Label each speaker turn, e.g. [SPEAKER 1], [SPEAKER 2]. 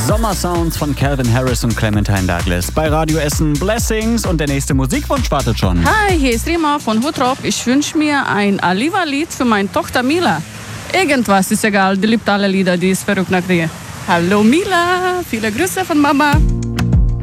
[SPEAKER 1] Sommersounds von Calvin Harris und Clementine Douglas. Bei Radio Essen Blessings und der nächste Musikwunsch wartet schon.
[SPEAKER 2] Hi, hier ist Rima von Hutrop. Ich wünsche mir ein Aliva-Lied für meine Tochter Mila. Irgendwas ist egal, die liebt alle Lieder, die ist verrückt nach dir. Hallo Mila, viele Grüße von Mama.